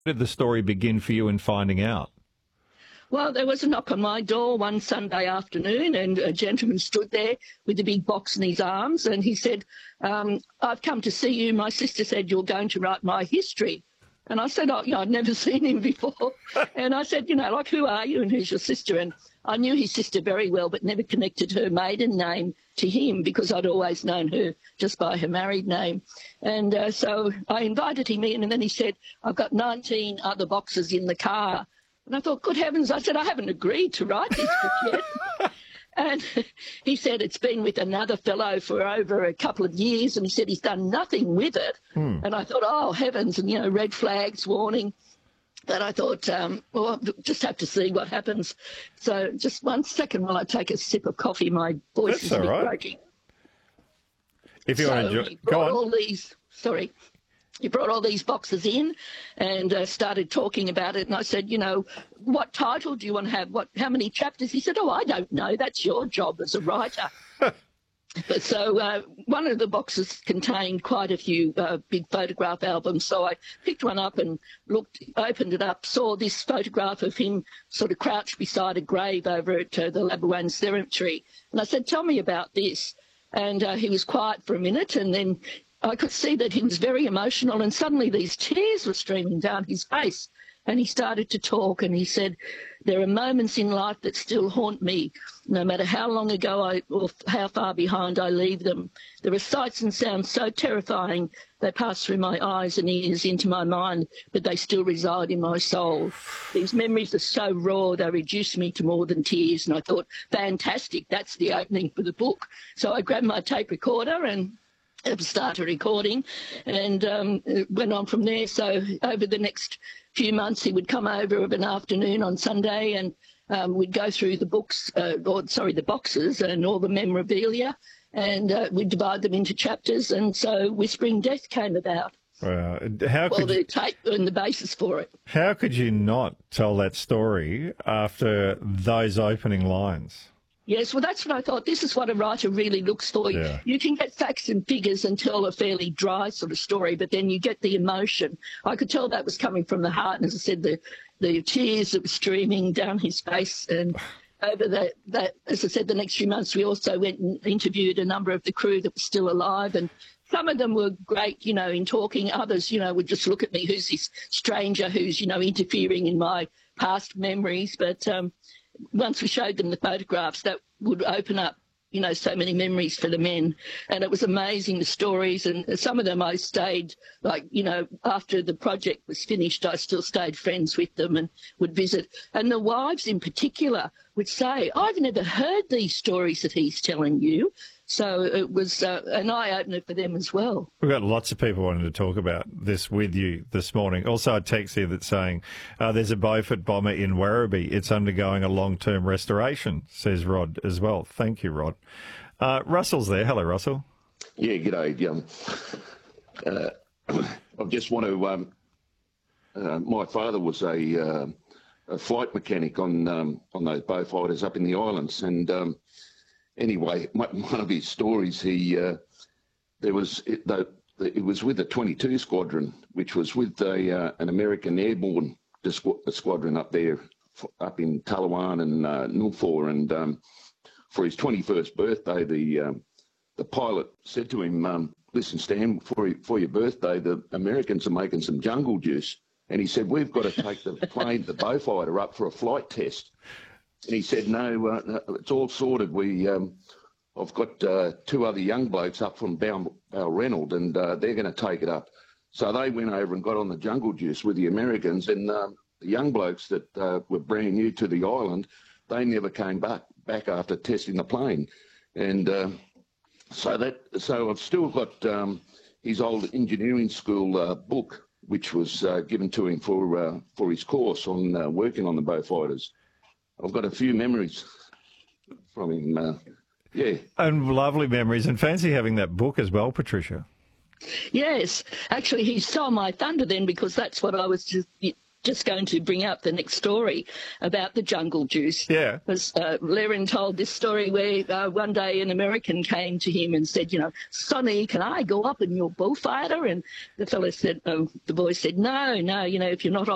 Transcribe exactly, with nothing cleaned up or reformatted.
Did the story begin for you in finding out? Well, there was a knock on my door one Sunday afternoon, and a gentleman stood there with a big box in his arms, and he said, um, I've come to see you. My sister said you're going to write my history. And I said, oh, you know, I'd never seen him before. And I said, you know, like, who are you and who's your sister? And I knew his sister very well, but never connected her maiden name to him because I'd always known her just by her married name. And uh, so I invited him in, and then he said, I've got nineteen other boxes in the car. And I thought, good heavens, I said, I haven't agreed to write this book yet. And he said it's been with another fellow for over a couple of years, and he said he's done nothing with it. Hmm. And I thought, oh, heavens, and, you know, red flags, warning. But I thought, um, well, I'll just have to see what happens. So just one second while I take a sip of coffee. My voice That's is a bit all right. croaky. If you so want to enjoy, he go brought on. all these, sorry. He brought all these boxes in and uh, started talking about it. And I said, you know, what title do you want to have? What? How many chapters? He said, oh, I don't know. That's your job as a writer. But so uh, one of the boxes contained quite a few uh, big photograph albums. So I picked one up and looked, opened it up, saw this photograph of him sort of crouched beside a grave over at uh, the Labuan Cemetery. And I said, tell me about this. And uh, he was quiet for a minute, and then I could see that he was very emotional, and suddenly these tears were streaming down his face. And he started to talk, and he said, there are moments in life that still haunt me, no matter how long ago I or how far behind I leave them. There are sights and sounds so terrifying they pass through my eyes and ears into my mind, but they still reside in my soul. These memories are so raw, they reduce me to more than tears. And I thought, fantastic, that's the opening for the book. So I grabbed my tape recorder and started recording, and um, it went on from there. So over the next few months, he would come over of an afternoon on Sunday, and um, we'd go through the books, uh, or sorry, the boxes and all the memorabilia, and uh, we'd divide them into chapters. And so Whispering Death came about. Wow. How well, could the you, tape and the basis for it. How could you not tell that story after those opening lines? Yes, well, that's what I thought. This is what a writer really looks for. Yeah. You can get facts and figures and tell a fairly dry sort of story, but then you get the emotion. I could tell that was coming from the heart, and as I said, the, the tears that were streaming down his face. And over that, that, as I said, the next few months, we also went and interviewed a number of the crew that were still alive, and some of them were great, you know, in talking. Others, you know, would just look at me, who's this stranger who's, you know, interfering in my past memories. But um, once we showed them the photographs, that would open up, you know, so many memories for the men. And it was amazing, the stories. And some of them I stayed, like, you know, after the project was finished, I still stayed friends with them and would visit. And the wives in particular would say, I've never heard these stories that he's telling you. So it was uh, an eye-opener for them as well. We've got lots of people wanting to talk about this with you this morning. Also a text here that's saying uh, there's a Beaufort bomber in Werribee. It's undergoing a long-term restoration, says Rod as well. Thank you, Rod. Uh, Russell's there. Hello, Russell. Yeah, g'day. Um, uh, I just want to... Um, uh, my father was a, uh, a flight mechanic on um, on those Beaufighters up in the islands, and... Um, Anyway, one of his stories, he uh, there was it, the, it was with the twenty-two Squadron, which was with a, uh, an American airborne squadron up there, up in Tallawahn and uh, Nulfor, and um, for his twenty-first birthday, the um, the pilot said to him, um, "Listen, Stan, for for your birthday, the Americans are making some jungle juice," and he said, "We've got to take the plane, the Beaufighter, up for a flight test." And he said, no, uh, it's all sorted. We, um, I've got uh, two other young blokes up from Bal- Balranald, and uh, they're going to take it up. So they went over and got on the jungle juice with the Americans, and um, the young blokes that uh, were brand new to the island, they never came back back after testing the plane. And uh, so that, so I've still got um, his old engineering school uh, book, which was uh, given to him for uh, for his course on uh, working on the Beaufighters. I've got a few memories from him, uh, yeah. And lovely memories, and fancy having that book as well, Patricia. Yes, actually he stole my thunder then, because that's what I was just, just going to bring up, the next story about the jungle juice. Yeah. Because uh, Laren told this story where uh, one day an American came to him and said, you know, Sonny, can I go up in your bullfighter? And the fellow said, oh, the boy said, no, no, you know, if you're not